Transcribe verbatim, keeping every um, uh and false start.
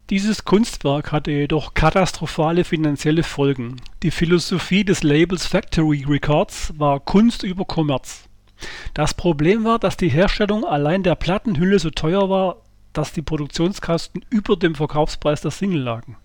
Dieses Kunstwerk hatte jedoch katastrophale finanzielle Folgen. Die Philosophie des Labels Factory Records war Kunst über Kommerz. Das Problem war, dass die Herstellung allein der Plattenhülle so teuer war, dass die Produktionskosten über dem Verkaufspreis der Single lagen.